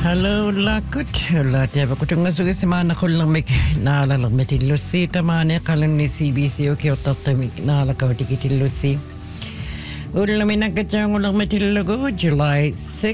Halo lakut la tiaba kutunga sugi semana kullang mek nala lang metillusi tamane kalunni CBC oke otattamik nala kautikitilusi ulla minakajang ulang metillugo July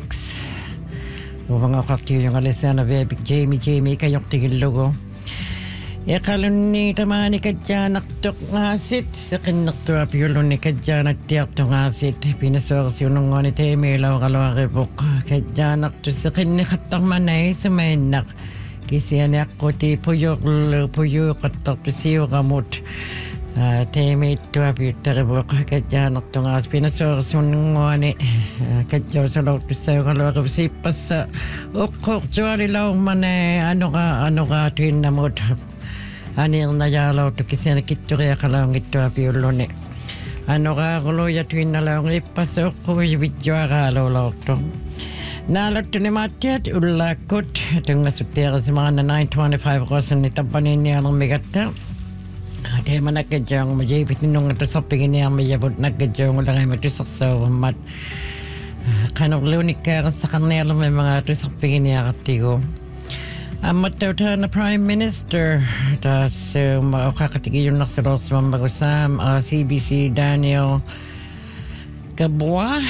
6 mga kaktiyo yung alisana bebik Jamie kayok tigillugo ya kalunni tamani kadyanak tok ngasit sakinak to apyulunni kadyanak tiyak to ngasit pinaswars yung ngoni temelaw kalawakibok kadyanak to sakinni katak manay sumenak kisiyanak ko ti puyo katak to siyo kamot teme to apyutaribok kadyanak to ngas pinaswars yung ngoni kadyaw sa law to sayo kalawakib sipas sa ukok juwali law manay ano ka tuin namot Anil na yalaw to kasi nakituloy akalaw ngito apiulone. Ano ka kulo ya tuin na lang ipasok ko video akalaw law to. Nalot to ni Matiat ulakot itong nasutera sa mga na 925 kosan ni tampanin niya ng megata. Ate man nagkadyang majipit ninong ito sa pingin niya mayabot nagkadyang ulang ay matusak sa mat. Kanok lunik ka sa kanela may mga ito sa pingin niya katigo. Matawta na Prime Minister tas makakatigil yung nakasalaw sa mamagusam CBC Daniel Gabwa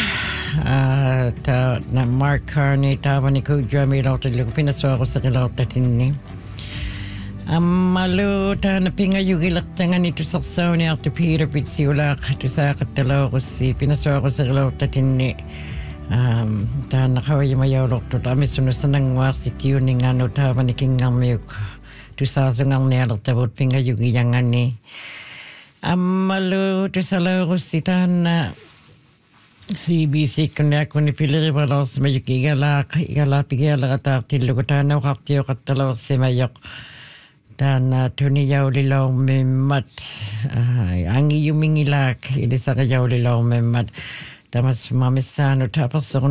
na Mark Carney tawa ni Kudra may law tayo pinaswa ko sa kilaw tatin ni malu ta na pingayugilak tangan ito saksaw ni Ate Peter Pitsiulak ito sa katalaw ko si pinaswa ko sa kilaw tatin ni ta nakaway mayaw to tami sunusan ng wax itiyo ni nga no ta maniking ngamyuk tu sa sungang niya tabot pinga yugi yang ani malu tu salaw ko sitan na CBC kunya ko ni piliri balos mayuk igala pigala kata tilo ko ta na kaktiyo katalaw si mayok dan tuni yaw lilaw memat ang iyumingilak ili sa kayaw lilaw memat Tamas mamisano tapos